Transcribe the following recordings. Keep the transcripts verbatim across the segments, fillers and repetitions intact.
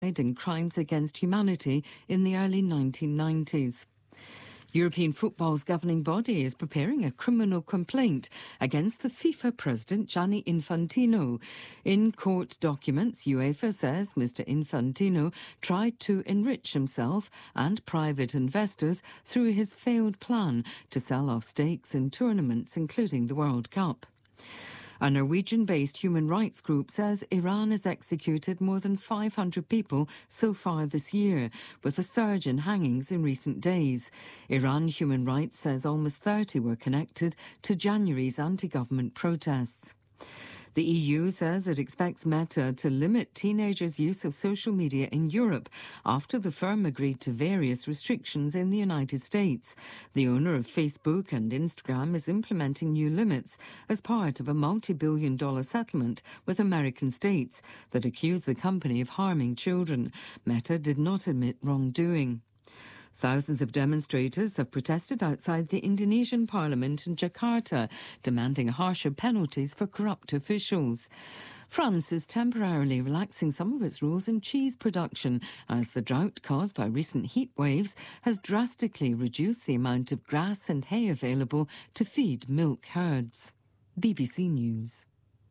and crimes against humanity in the early nineteen nineties. European football's governing body is preparing a criminal complaint against the FIFA president Gianni Infantino. In court documents, UEFA says Mister Infantino tried to enrich himself and private investors through his failed plan to sell off stakes in tournaments, including the World Cup. A Norwegian-based human rights group says Iran has executed more than five hundred people so far this year, with a surge in hangings in recent days. Iran Human Rights says almost thirty were connected to January's anti-government protests. The E U says it expects Meta to limit teenagers' use of social media in Europe after the firm agreed to various restrictions in the United States. The owner of Facebook and Instagram is implementing new limits as part of a multi-billion dollar settlement with American states that accuse the company of harming children. Meta did not admit wrongdoing. Thousands of demonstrators have protested outside the Indonesian parliament in Jakarta, demanding harsher penalties for corrupt officials. France is temporarily relaxing some of its rules in cheese production as the drought caused by recent heat waves has drastically reduced the amount of grass and hay available to feed milk herds. B B C News.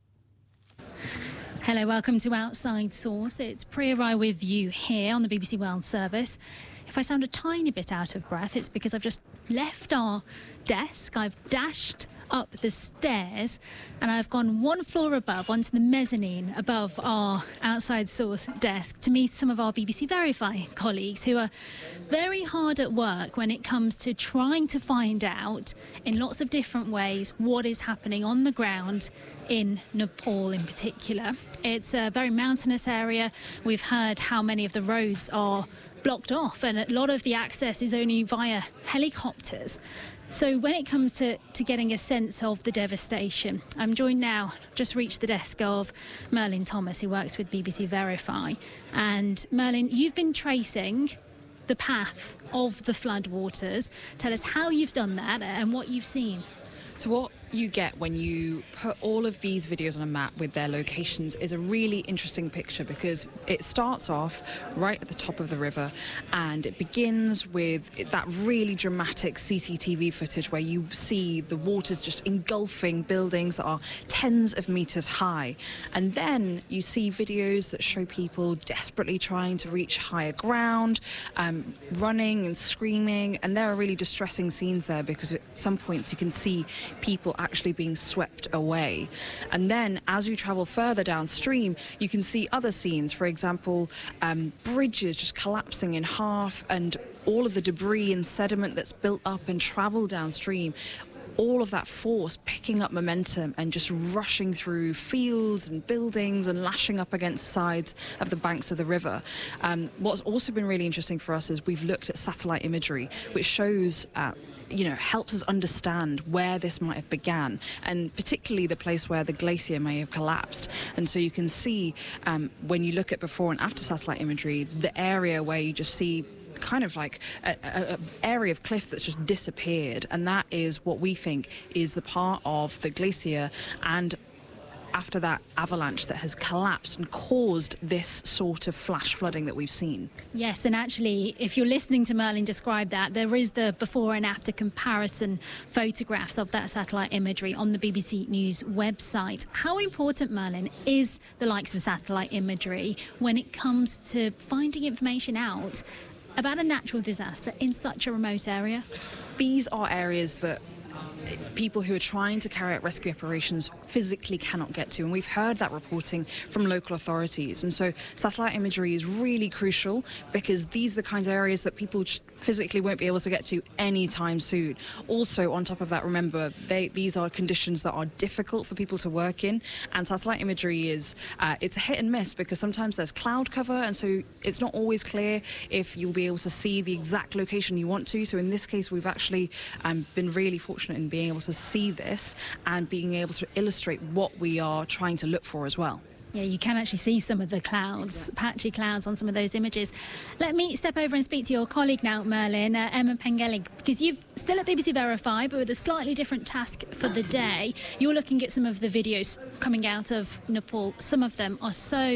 Hello, welcome to Outside Source. It's Priya Rai with you here on the B B C World Service. If I sound a tiny bit out of breath, it's because I've just left our desk. I've dashed up the stairs and I've gone one floor above onto the mezzanine above our Outside Source desk to meet some of our B B C Verify colleagues who are very hard at work when it comes to trying to find out in lots of different ways what is happening on the ground in Nepal in particular. It's a very mountainous area. We've heard how many of the roads are blocked off and a lot of the access is only via helicopters. So when it comes to, to getting a sense of the devastation, I'm joined now, just reached the desk of Merlin Thomas, who works with B B C Verify. And Merlin, you've been tracing the path of the floodwaters. Tell us how you've done that and what you've seen. So what you get when you put all of these videos on a map with their locations is a really interesting picture, because it starts off right at the top of the river and it begins with that really dramatic C C T V footage where you see the waters just engulfing buildings that are tens of meters high. And then you see videos that show people desperately trying to reach higher ground, um, running and screaming. And there are really distressing scenes there, because at some points you can see people actually being swept away. And then as you travel further downstream, you can see other scenes. For example, um, bridges just collapsing in half, and all of the debris and sediment that's built up and traveled downstream. All of that force picking up momentum and just rushing through fields and buildings and lashing up against the sides of the banks of the river. Um, what's also been really interesting for us is we've looked at satellite imagery, which shows uh, you know, helps us understand where this might have began, and particularly the place where the glacier may have collapsed. And so you can see um, when you look at before and after satellite imagery, the area where you just see kind of like a, a, a area of cliff that's just disappeared, and that is what we think is the part of the glacier and after that avalanche that has collapsed and caused this sort of flash flooding that we've seen. Yes, and actually, if you're listening to Merlin describe that, there is the before and after comparison photographs of that satellite imagery on the B B C News website. How important, Merlin, is the likes of satellite imagery when it comes to finding information out about a natural disaster in such a remote area? These are areas that people who are trying to carry out rescue operations physically cannot get to, and we've heard that reporting from local authorities. And so satellite imagery is really crucial, because these are the kinds of areas that people just physically won't be able to get to anytime soon. Also, on top of that, remember, they, these are conditions that are difficult for people to work in, and satellite imagery is uh, it's a hit and miss, because sometimes there's cloud cover, and so it's not always clear if you'll be able to see the exact location you want to. So in this case, we've actually um, been really fortunate in being able to see this and being able to illustrate what we are trying to look for as well. Yeah, you can actually see some of the clouds, patchy clouds on some of those images. Let me step over and speak to your colleague now, Merlin, uh, Emma Pengelly, because you're still at B B C Verify, but with a slightly different task for the day. You're looking at some of the videos coming out of Nepal. Some of them are so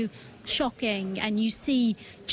shocking, and you see